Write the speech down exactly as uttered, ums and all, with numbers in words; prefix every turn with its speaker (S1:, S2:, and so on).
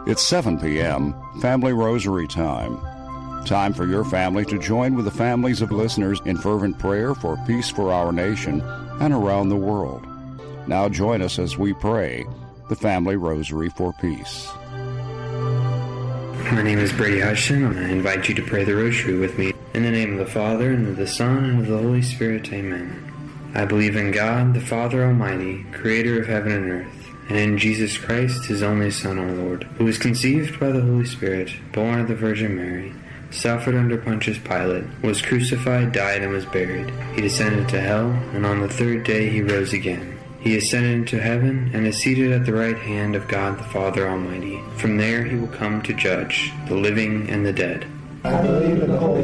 S1: It's seven p.m., Family Rosary time. Time for your family to join with the families of listeners in fervent prayer for peace for our nation and around the world. Now join us as we pray the Family Rosary for Peace.
S2: My name is Brady Hudson, and I invite you to pray the Rosary with me. In the name of the Father, and of the Son, and of the Holy Spirit, amen. I believe in God, the Father Almighty, creator of heaven and earth, and in Jesus Christ, his only Son, our Lord, who was conceived by the Holy Spirit, born of the Virgin Mary, suffered under Pontius Pilate, was crucified, died, and was buried. He descended to hell, and on the third day he rose again. He ascended into heaven, and is seated at the right hand of God the Father Almighty. From there he will come to judge the living and the dead.
S3: I believe in the Holy